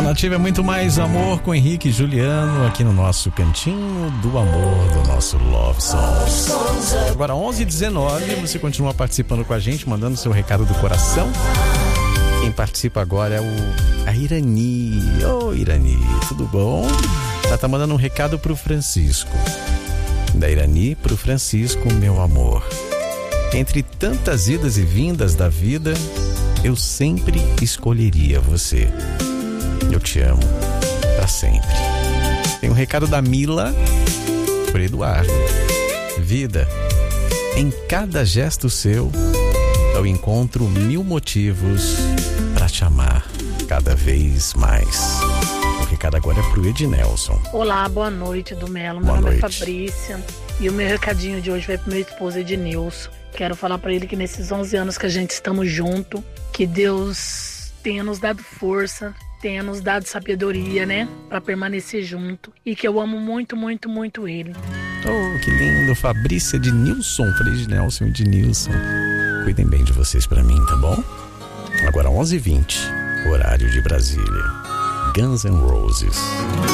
A Nativa é muito mais amor com Henrique e Juliano aqui no nosso cantinho do amor, do nosso Love Songs. Agora 11h19, você continua participando com a gente, mandando seu recado do coração. Quem participa agora é a Irani. Ô Irani, tudo bom? Ela tá mandando um recado pro Francisco. Da Irani pro Francisco, meu amor. Entre tantas idas e vindas da vida, eu sempre escolheria você. Eu te amo pra sempre. Tem um recado da Mila pro Eduardo. Vida, em cada gesto seu, eu encontro 1000 motivos pra te amar cada vez mais. O recado agora é pro Ednelson. Olá, boa noite, do Melo. Meu nome é Fabrícia e o meu recadinho de hoje vai pro meu esposo Ednilson. Quero falar pra ele que nesses 11 anos que a gente estamos junto, que Deus tenha nos dado força, tenha nos dado sabedoria, né? Pra permanecer junto. E que eu amo muito, muito, muito ele. Oh, que lindo. Fabrícia de Nilson. Falei de Nelson e de Nilson. Cuidem bem de vocês pra mim, tá bom? Agora 11h20, horário de Brasília. Guns N' Roses.